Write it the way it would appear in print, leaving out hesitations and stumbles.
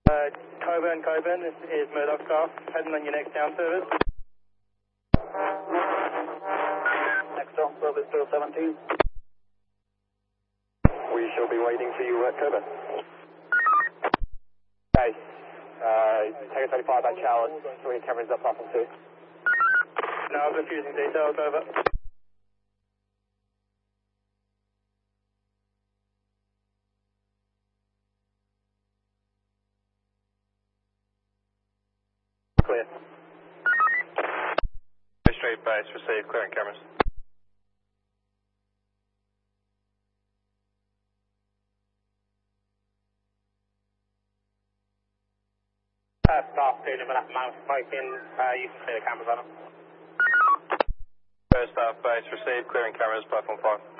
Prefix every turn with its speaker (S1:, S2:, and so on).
S1: Coburn, this is Murdoch Craft, heading on your next down service. Next down service 017.
S2: We shall be waiting for you at Coburn. Okay, Tiger 35 at Charlotte, so your cameras up platform 2.
S1: No, confusing details, over.
S2: Clear.
S3: Straight base, receive, clearing cameras.
S2: Staff 2, limit mount smoking, you can clear the cameras on them.
S3: First staff base, receive, clearing cameras, platform 5.